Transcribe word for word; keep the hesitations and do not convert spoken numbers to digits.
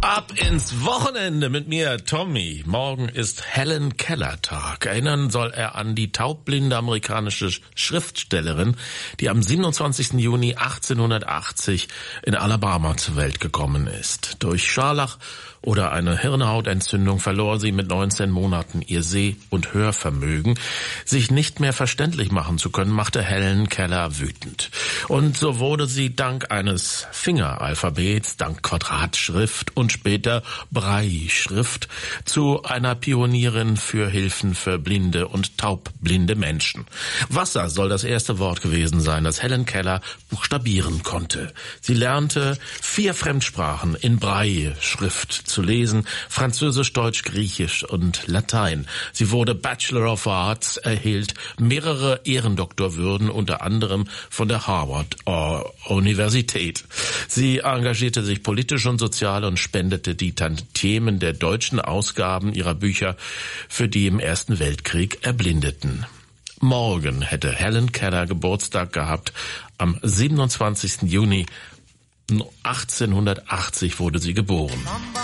Ab ins Wochenende mit mir, Tommy. Morgen ist Helen Keller Tag. Erinnern soll er an die taubblinde amerikanische Schriftstellerin, die am siebenundzwanzigsten Juni achtzehnhundertachtzig in Alabama zur Welt gekommen ist. Durch Scharlach oder eine Hirnhautentzündung verlor sie mit neunzehn Monaten ihr Seh- und Hörvermögen. Sich nicht mehr verständlich machen zu können, machte Helen Keller wütend. Und so wurde sie dank eines Fingeralphabets, dank Quadratschrift und später Brailleschrift zu einer Pionierin für Hilfen für blinde und taubblinde Menschen. Wasser soll das erste Wort gewesen sein, das Helen Keller buchstabieren konnte. Sie lernte vier Fremdsprachen in Brailleschrift zu lesen: Französisch, Deutsch, Griechisch und Latein. Sie wurde Bachelor of Arts, erhielt mehrere Ehrendoktorwürden, unter anderem von der Harvard Universität. Sie engagierte sich politisch und sozial und spendete die Tantiemen der deutschen Ausgaben ihrer Bücher für die im Ersten Weltkrieg Erblindeten. Morgen hätte Helen Keller Geburtstag gehabt. Am siebenundzwanzigsten Juni achtzehnhundertachtzig wurde sie geboren.